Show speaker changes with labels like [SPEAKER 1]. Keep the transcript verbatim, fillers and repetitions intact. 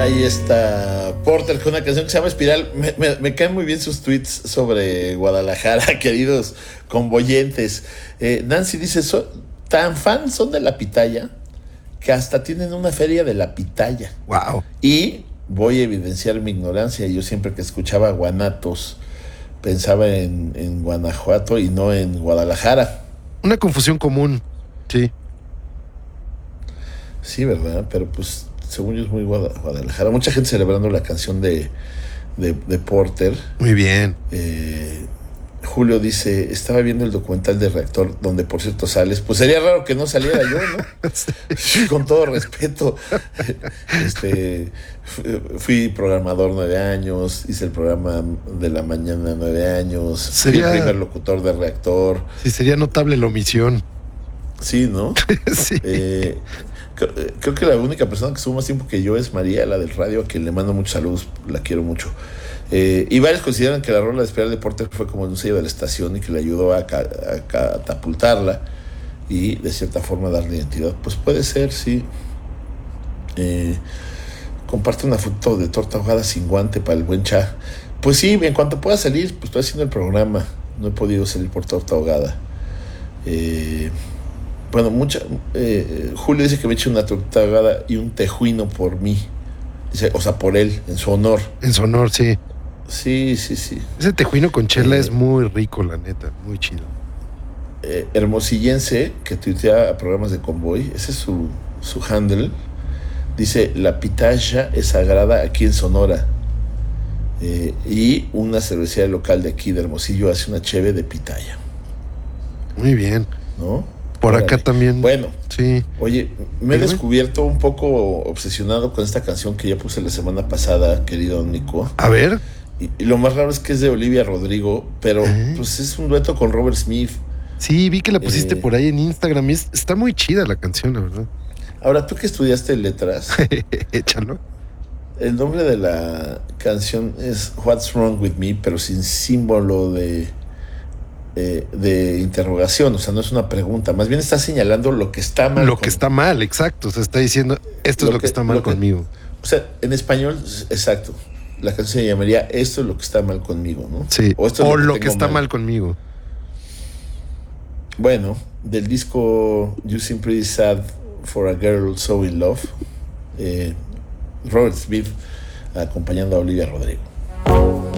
[SPEAKER 1] Ahí está Porter con una canción que se llama Espiral. Me, me, me caen muy bien sus tweets sobre Guadalajara, queridos convoyentes. Eh, Nancy dice, so, tan fans son de la pitaya que hasta tienen una feria de la pitaya.
[SPEAKER 2] Wow.
[SPEAKER 1] Y voy a evidenciar mi ignorancia. Yo siempre que escuchaba Guanatos pensaba en, en Guanajuato y no en Guadalajara.
[SPEAKER 2] Una confusión común, sí.
[SPEAKER 1] Sí, ¿verdad? Pero pues según yo es muy Guadalajara. Mucha gente celebrando la canción de, de, de Porter.
[SPEAKER 2] Muy bien.
[SPEAKER 1] Eh, Julio dice, estaba viendo el documental de Reactor, donde por cierto sales. Pues sería raro que no saliera yo, ¿no? Sí. Con todo respeto. Este, fui programador nueve años, hice el programa de la mañana nueve años, sería, fui el primer locutor de Reactor.
[SPEAKER 2] Sí, sería notable la omisión.
[SPEAKER 1] Sí, ¿no?
[SPEAKER 2] Sí.
[SPEAKER 1] Eh, creo, creo que la única persona que estuvo más tiempo que yo es María, la del radio, a quien le mando muchos saludos, la quiero mucho. Eh, y varios consideran que la rola de Espiral de Porter fue como un sello de la estación y que le ayudó a, ca- a catapultarla y de cierta forma darle identidad. Pues puede ser, sí. Eh, comparte una foto de torta ahogada sin guante para el buen Cha. Pues sí, en cuanto pueda salir, pues estoy haciendo el programa. No he podido salir por torta ahogada. Eh... Bueno, mucha. Eh, Julio dice que me eche una torta ahogada y un tejuino por mí. Dice, o sea, por él, en su honor.
[SPEAKER 2] En su honor, sí.
[SPEAKER 1] Sí, sí, sí.
[SPEAKER 2] Ese tejuino con chela eh, es muy rico, la neta. Muy chido.
[SPEAKER 1] Eh, Hermosillense, que tuitea a programas de convoy, ese es su, su handle. Dice, la pitaya es sagrada aquí en Sonora. Eh, y una cervecería local de aquí, de Hermosillo, hace una cheve de pitaya.
[SPEAKER 2] Muy bien.
[SPEAKER 1] ¿No?
[SPEAKER 2] Por Órale. Acá también.
[SPEAKER 1] Bueno,
[SPEAKER 2] sí.
[SPEAKER 1] Oye, me he Dígame. descubierto un poco obsesionado con esta canción que ya puse la semana pasada, querido Nico.
[SPEAKER 2] A ver.
[SPEAKER 1] Y, y lo más raro es que es de Olivia Rodrigo, pero ¿Eh? pues es un dueto con Robert Smith.
[SPEAKER 2] Sí, vi que la pusiste eh, por ahí en Instagram y es, está muy chida la canción, la verdad.
[SPEAKER 1] Ahora, tú que estudiaste letras.
[SPEAKER 2] Échalo.
[SPEAKER 1] El nombre de la canción es What's Wrong With Me, pero sin símbolo de... Eh, de interrogación, o sea, no es una pregunta, más bien está señalando lo que está mal.
[SPEAKER 2] Lo
[SPEAKER 1] con...
[SPEAKER 2] que está mal, exacto, se está diciendo, esto lo es lo que, que está mal lo que, conmigo.
[SPEAKER 1] O sea, en español, exacto, la canción se llamaría esto es lo que está mal conmigo, ¿no?
[SPEAKER 2] Sí,
[SPEAKER 1] o, esto
[SPEAKER 2] o
[SPEAKER 1] es
[SPEAKER 2] lo
[SPEAKER 1] que,
[SPEAKER 2] que está
[SPEAKER 1] mal.
[SPEAKER 2] mal conmigo.
[SPEAKER 1] Bueno, del disco You Seem Pretty Sad for a Girl So In Love, eh, Robert Smith acompañando a Olivia Rodrigo.